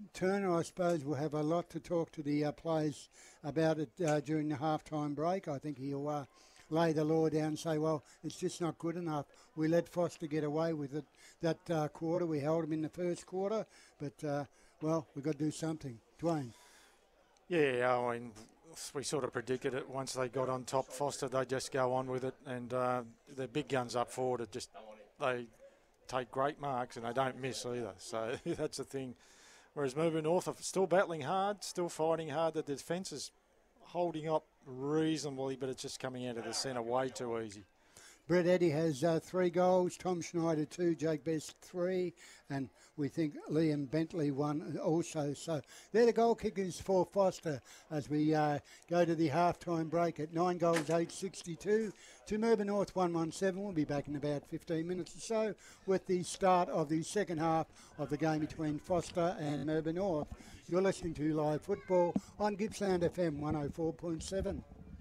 Turner, I suppose, will have a lot to talk to the players about it during the half-time break. I think he'll lay the law down and say, well, it's just not good enough. We let Foster get away with it that quarter. We held him in the first quarter, but, well, we've got to do something. Dwayne. Yeah, I mean, we sort of predicted it. Once they got on top, Foster, they just go on with it. And the big guns up forward are just, they take great marks and they don't miss either. So that's the thing. Whereas Melbourne North are still battling hard, still fighting hard. The defence is holding up reasonably, but it's just coming out of the centre way too easy. Brett Eddy has 3 goals, Tom Schneider 2, Jake Best 3, and we think Liam Bentley 1 also. So they're the goal kickers for Foster as we go to the half-time break at 9 goals, 862 to Melbourne North 117. We'll be back in about 15 minutes or so with the start of the second half of the game between Foster and Melbourne North. You're listening to Live Football on Gippsland FM 104.7.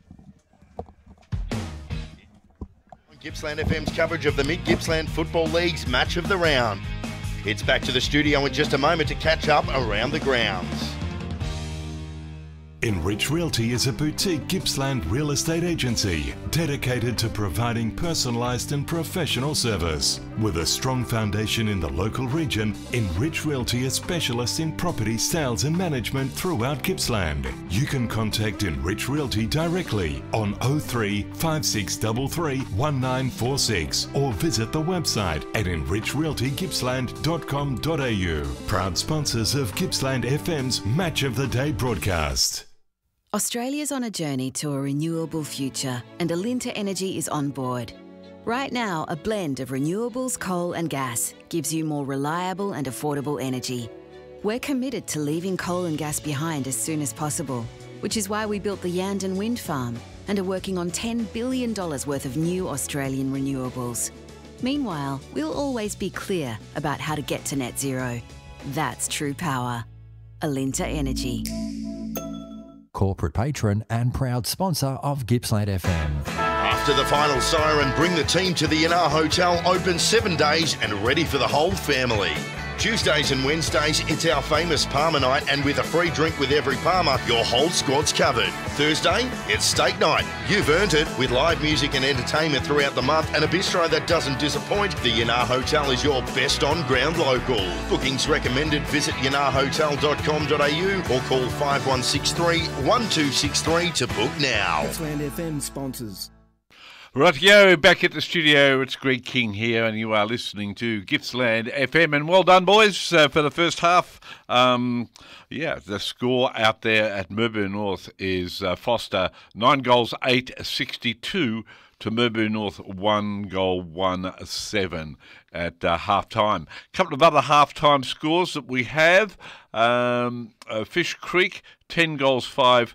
Gippsland FM's coverage of the Mid-Gippsland Football League's Match of the Round. It's back to the studio in just a moment to catch up around the grounds. Enrich Realty is a boutique Gippsland real estate agency dedicated to providing personalised and professional service. With a strong foundation in the local region, Enrich Realty is specialists in property sales and management throughout Gippsland. You can contact Enrich Realty directly on 03 5633 1946 or visit the website at enrichrealtygippsland.com.au. Proud sponsors of Gippsland FM's Match of the Day broadcast. Australia's on a journey to a renewable future, and Alinta Energy is on board. Right now, a blend of renewables, coal and gas gives you more reliable and affordable energy. We're committed to leaving coal and gas behind as soon as possible, which is why we built the Yandon Wind Farm and are working on $10 billion worth of new Australian renewables. Meanwhile, we'll always be clear about how to get to net zero. That's true power. Alinta Energy. Corporate patron and proud sponsor of Gippsland FM. After the final siren, bring the team to the Yanar Hotel, open 7 days and ready for the whole family. Tuesdays and Wednesdays, it's our famous Palmer night, and with a free drink with every Palmer, your whole squad's covered. Thursday, it's steak night. You've earned it with live music and entertainment throughout the month and a bistro that doesn't disappoint. The Yanar Hotel is your best on-ground local. Bookings recommended. Visit yanarhotel.com.au or call 5163 1263 to book now. Gippsland FM sponsors. Rightio, back at the studio, it's Greg King here, and you are listening to Gippsland FM. And well done, boys, for the first half. The score out there at Melbourne North is Foster, 9 goals, 862 to Melbourne North, 1 goal, 1-7 at half-time. A couple of other half-time scores that we have. Fish Creek, 10 goals,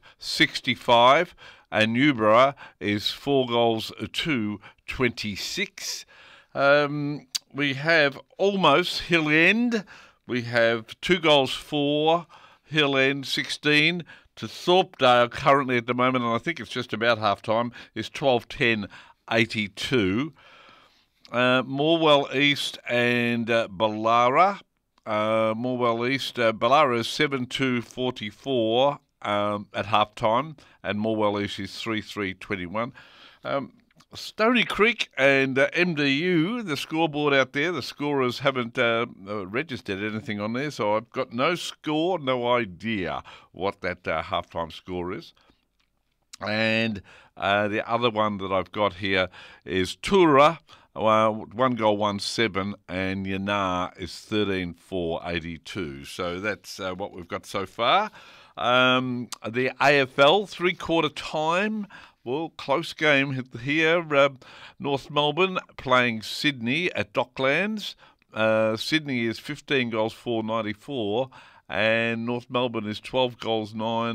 565. And Newborough is 4 goals to 26. We have almost Hill End. We have 2 goals for Hill End, 16 to Thorpedale currently at the moment, and I think it's just about half time, is 12-10-82. Morwell East and Ballara. Morwell East, Ballara is 7-2-44. At half time, and Morwell East is 3-3-21. Stony Creek and MDU, the scoreboard out there, the scorers haven't registered anything on there, so I've got no score, no idea what that half-time score is. And the other one that I've got here is Tura, 1 goal, 1-7, and Yanar is 13-4-82. So that's what we've got so far. The AFL, three-quarter time, well, close game here. North Melbourne playing Sydney at Docklands. Sydney is 15 goals, 494, and North Melbourne is 12 goals,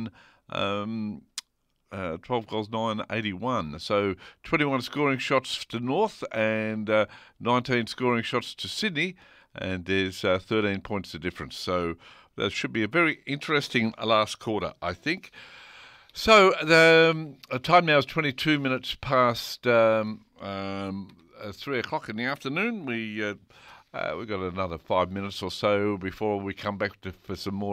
81. So 21 scoring shots to North and 19 scoring shots to Sydney, and there's 13 points of difference. So that should be a very interesting last quarter, I think. So the time now is 22 minutes past 3 o'clock in the afternoon. We've got another 5 minutes or so before we come back for some more